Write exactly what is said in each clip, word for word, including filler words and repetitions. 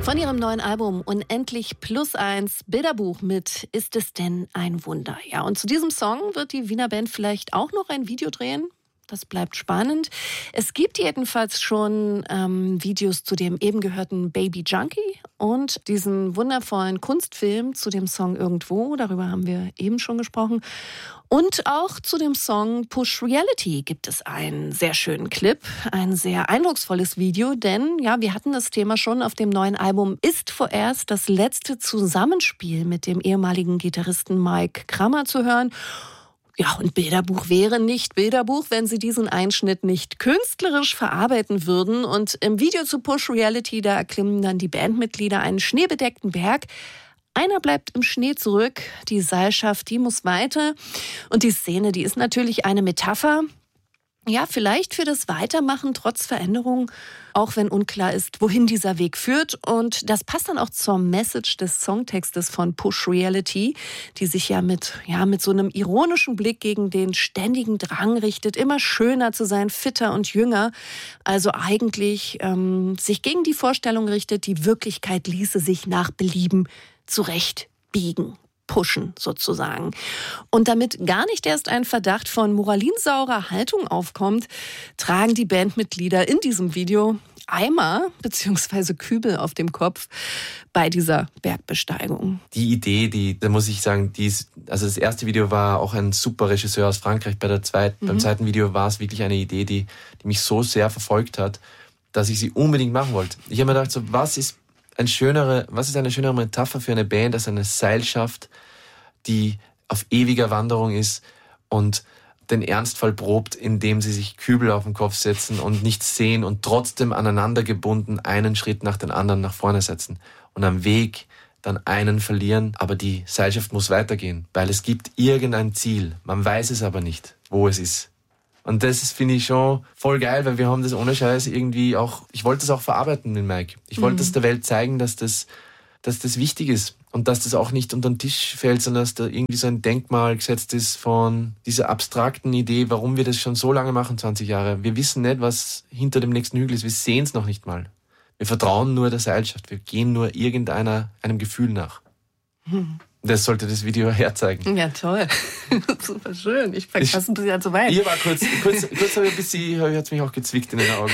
Von ihrem neuen Album Unendlich plus eins, Bilderbuch mit Ist es denn ein Wunder? Ja, und zu diesem Song wird die Wiener Band vielleicht auch noch ein Video drehen. Das bleibt spannend. Es gibt jedenfalls schon ähm, Videos zu dem eben gehörten Baby Junkie und diesen wundervollen Kunstfilm zu dem Song Irgendwo. Darüber haben wir eben schon gesprochen. Und auch zu dem Song Push Reality gibt es einen sehr schönen Clip, ein sehr eindrucksvolles Video, denn ja, wir hatten das Thema schon auf dem neuen Album Ist vorerst das letzte Zusammenspiel mit dem ehemaligen Gitarristen Mike Krammer zu hören. Ja, und Bilderbuch wäre nicht Bilderbuch, wenn sie diesen Einschnitt nicht künstlerisch verarbeiten würden. Und im Video zu Push Reality, da erklimmen dann die Bandmitglieder einen schneebedeckten Berg. Einer bleibt im Schnee zurück, die Seilschaft, die muss weiter. Und die Szene, die ist natürlich eine Metapher. Ja, vielleicht für das Weitermachen trotz Veränderung, auch wenn unklar ist, wohin dieser Weg führt. Und das passt dann auch zur Message des Songtextes von Push Reality, die sich ja mit, ja, mit so einem ironischen Blick gegen den ständigen Drang richtet, immer schöner zu sein, fitter und jünger. Also eigentlich ähm, sich gegen die Vorstellung richtet, die Wirklichkeit ließe sich nach Belieben zurechtbiegen. Pushen sozusagen. Und damit gar nicht erst ein Verdacht von moralinsaurer Haltung aufkommt, tragen die Bandmitglieder in diesem Video Eimer bzw. Kübel auf dem Kopf bei dieser Bergbesteigung. Die Idee, die, da muss ich sagen, die ist, also das erste Video war auch ein super Regisseur aus Frankreich. Bei der zweiten, mhm. Beim zweiten Video war es wirklich eine Idee, die, die mich so sehr verfolgt hat, dass ich sie unbedingt machen wollte. Ich habe mir gedacht, so, was ist ein schönere, was ist eine schönere Metapher für eine Band als eine Seilschaft, die auf ewiger Wanderung ist und den Ernstfall probt, indem sie sich Kübel auf den Kopf setzen und nichts sehen und trotzdem aneinander gebunden einen Schritt nach den anderen nach vorne setzen und am Weg dann einen verlieren, aber die Seilschaft muss weitergehen, weil es gibt irgendein Ziel, man weiß es aber nicht, wo es ist. Und das ist, finde ich, schon voll geil, weil wir haben das ohne Scheiß irgendwie auch, ich wollte das auch verarbeiten mit Mike. Ich wollte es mhm. der Welt zeigen, dass das, dass das wichtig ist und dass das auch nicht unter den Tisch fällt, sondern dass da irgendwie so ein Denkmal gesetzt ist von dieser abstrakten Idee, warum wir das schon so lange machen, zwanzig Jahre. Wir wissen nicht, was hinter dem nächsten Hügel ist, wir sehen es noch nicht mal. Wir vertrauen nur der Seilschaft, wir gehen nur irgendeiner einem Gefühl nach. Mhm. Das sollte das Video herzeigen. Ja, toll. Super schön. Ich fand fast ein bisschen zu weit. Ich war kurz, kurz, kurz habe ich ein bisschen, hat es mich auch gezwickt in den Augen.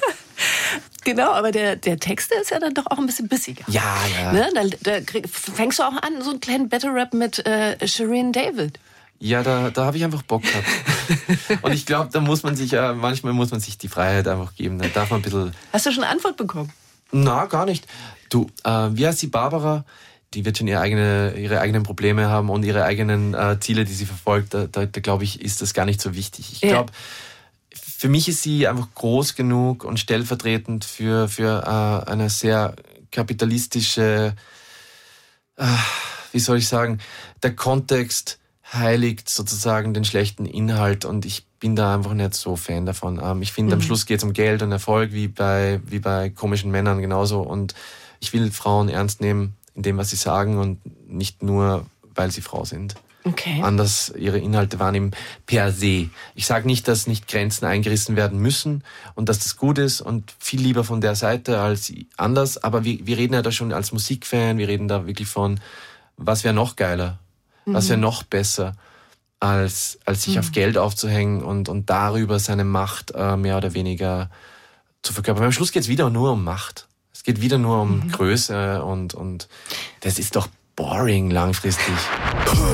Genau, aber der, der Text der ist ja dann doch auch ein bisschen bissiger. Ja, ja. Ne? Da, da krieg, fängst du auch an, so einen kleinen Battle Rap mit äh, Shirin David. Ja, da, da habe ich einfach Bock gehabt. Und ich glaube, da muss man sich ja, manchmal muss man sich die Freiheit einfach geben. Da darf man ein bisschen... Hast du schon eine Antwort bekommen? Na, gar nicht. Du, äh, wie heißt die Barbara? Die wird schon ihre, eigene, ihre eigenen Probleme haben und ihre eigenen äh, Ziele, die sie verfolgt. Da, da, da glaube ich, ist das gar nicht so wichtig. Ich glaube, ja. Für mich ist sie einfach groß genug und stellvertretend für, für äh, eine sehr kapitalistische, äh, wie soll ich sagen, der Kontext heiligt sozusagen den schlechten Inhalt und ich bin da einfach nicht so Fan davon. Ähm, ich finde, mhm. am Schluss geht es um Geld und Erfolg, wie bei, wie bei komischen Männern genauso und ich will Frauen ernst nehmen in dem, was sie sagen und nicht nur, weil sie Frau sind. Okay. Anders ihre Inhalte wahrnehmen per se. Ich sage nicht, dass nicht Grenzen eingerissen werden müssen und dass das gut ist und viel lieber von der Seite als anders, aber wir, wir reden ja da schon als Musikfan, wir reden da wirklich von, was wäre noch geiler, mhm. was wäre noch besser, als, als sich mhm. auf Geld aufzuhängen und, und darüber seine Macht äh, mehr oder weniger zu verkörpern. Am Schluss geht es wieder nur um Macht. Es geht wieder nur um mhm. Größe und, und das ist doch boring langfristig.